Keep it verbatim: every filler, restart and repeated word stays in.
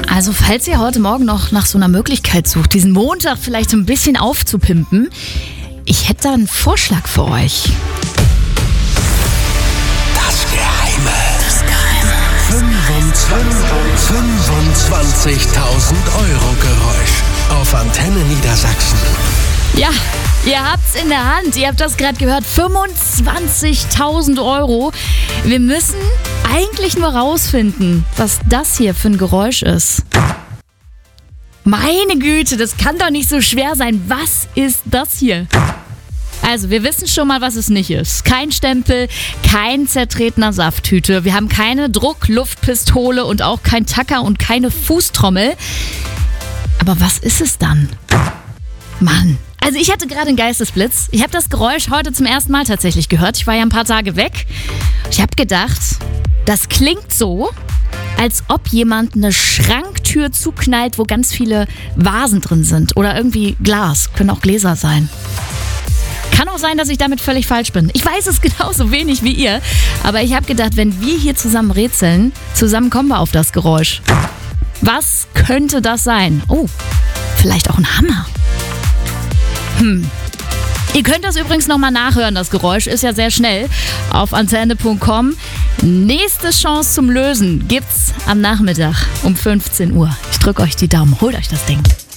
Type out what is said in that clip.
Also falls ihr heute Morgen noch nach so einer Möglichkeit sucht, diesen Montag vielleicht so ein bisschen aufzupimpen, ich hätte da einen Vorschlag für euch. Das Geheime. Das Geheime. fünfundzwanzigtausend Euro Geräusch auf Antenne Niedersachsen. Ja, ihr habt's in der Hand. Ihr habt das gerade gehört. fünfundzwanzigtausend Euro. Wir müssen eigentlich nur rausfinden, was das hier für ein Geräusch ist. Meine Güte, das kann doch nicht so schwer sein. Was ist das hier? Also, wir wissen schon mal, was es nicht ist. Kein Stempel, kein zertretener Safttüte. Wir haben keine Druckluftpistole und auch kein Tacker und keine Fußtrommel. Aber was ist es dann? Mann. Also ich hatte gerade einen Geistesblitz. Ich habe das Geräusch heute zum ersten Mal tatsächlich gehört. Ich war ja ein paar Tage weg. Ich habe gedacht, das klingt so, als ob jemand eine Schranktür zuknallt, wo ganz viele Vasen drin sind. Oder irgendwie Glas. Können auch Gläser sein. Kann auch sein, dass ich damit völlig falsch bin. Ich weiß es genauso wenig wie ihr. Aber ich habe gedacht, wenn wir hier zusammen rätseln, zusammen kommen wir auf das Geräusch. Was könnte das sein? Oh, vielleicht auch ein Hammer. Hm. Ihr könnt das übrigens nochmal nachhören, das Geräusch ist ja sehr schnell auf antenne punkt com. Nächste Chance zum Lösen gibt's am Nachmittag um fünfzehn Uhr. Ich drücke euch die Daumen, holt euch das Ding.